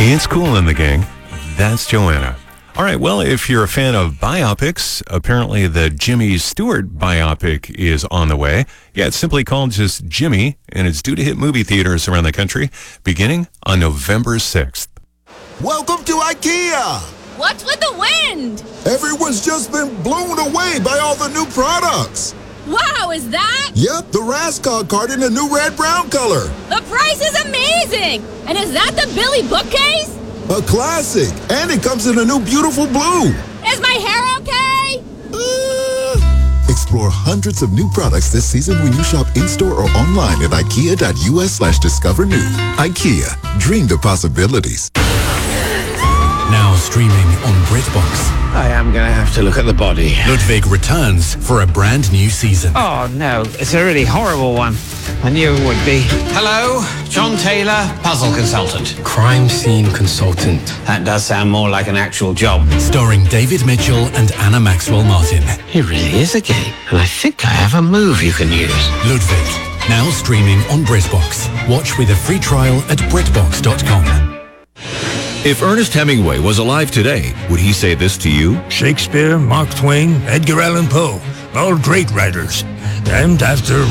It's Cool in the Gang. That's Joanna. All right, well, if you're a fan of biopics, apparently the Jimmy Stewart biopic is on the way. Yeah, it's simply called just Jimmy, and it's due to hit movie theaters around the country beginning on November 6th. Welcome to IKEA! What's with the wind? Everyone's just been blown away by all the new products. Wow, is that? Yep, the Raskog cart in a new red-brown color. The price is amazing! And is that the Billy bookcase? A classic, and it comes in a new beautiful blue. Is my hair okay? Explore hundreds of new products this season when you shop in-store or online at ikea.us/discover new. IKEA, dream the possibilities. Now streaming on BritBox. I am going to have to look at the body. Ludwig returns for a brand new season. Oh, no. It's a really horrible one. I knew it would be. Hello, John Taylor, puzzle consultant. Crime scene consultant. That does sound more like an actual job. Starring David Mitchell and Anna Maxwell Martin. He really is a game, and I think I have a move you can use. Ludwig, now streaming on BritBox. Watch with a free trial at BritBox.com. If Ernest Hemingway was alive today, would he say this to you? Shakespeare, Mark Twain, Edgar Allan Poe, all great writers. And after